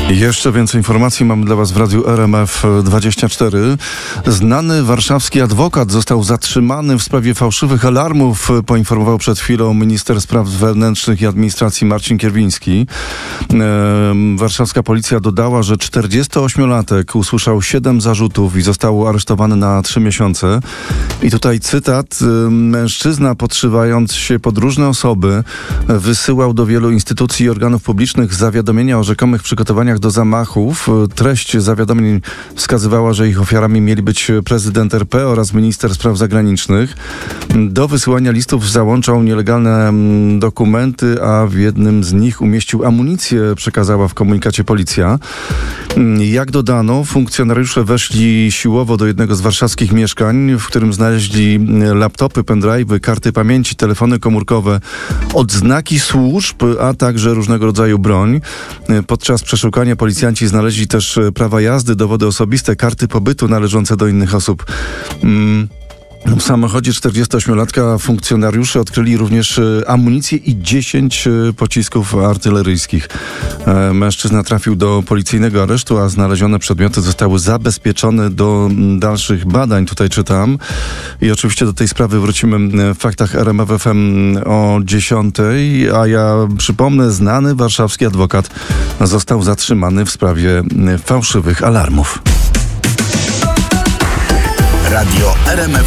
Jeszcze więcej informacji mamy dla Was w Radiu RMF24. Znany warszawski adwokat został zatrzymany w sprawie fałszywych alarmów, poinformował przed chwilą minister spraw wewnętrznych i administracji Marcin Kierwiński. Warszawska policja dodała, że 48-latek usłyszał 7 zarzutów i został aresztowany na 3 miesiące. I tutaj cytat. Mężczyzna, podszywając się pod różne osoby, wysyłał do wielu instytucji i organów publicznych zawiadomienia o rzekomych przygotowaniach do zamachów. Treść zawiadomień wskazywała, że ich ofiarami mieli być prezydent RP oraz minister spraw zagranicznych. Do wysyłania listów załączał nielegalne dokumenty, a w jednym z nich umieścił amunicję, przekazała w komunikacie policja. Jak dodano, funkcjonariusze weszli siłowo do jednego z warszawskich mieszkań, w którym znaleźli laptopy, pendrive'y, karty pamięci, telefony komórkowe, odznaki służb, a także różnego rodzaju broń. Podczas przeszukania policjanci znaleźli też prawa jazdy, dowody osobiste, karty pobytu należące do innych osób. W samochodzie 48-latka funkcjonariusze odkryli również amunicję i 10 pocisków artyleryjskich. Mężczyzna trafił do policyjnego aresztu, a znalezione przedmioty zostały zabezpieczone do dalszych badań. Tutaj czytam. I oczywiście do tej sprawy wrócimy w faktach RMF FM o 10:00. A ja przypomnę, znany warszawski adwokat został zatrzymany w sprawie fałszywych alarmów. Radio RMF